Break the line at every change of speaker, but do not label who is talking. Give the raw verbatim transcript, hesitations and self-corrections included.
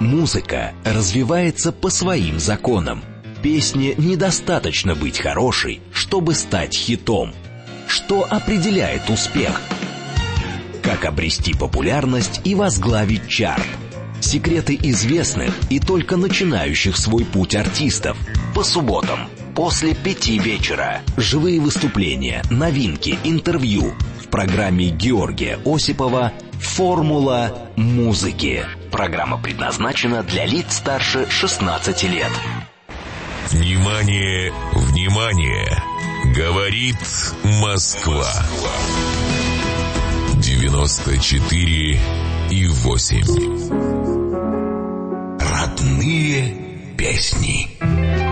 Музыка развивается по своим законам. Песне недостаточно быть хорошей, чтобы стать хитом. Что определяет успех? Как обрести популярность и возглавить чарт? Секреты известных и только начинающих свой путь артистов. По субботам после пяти вечера. Живые выступления, новинки, интервью. В программе Георгия Осипова «Формула музыки». Программа предназначена для лиц старше шестнадцати лет.
Внимание, внимание! Говорит Москва. девяносто четыре и восемь. Родные песни.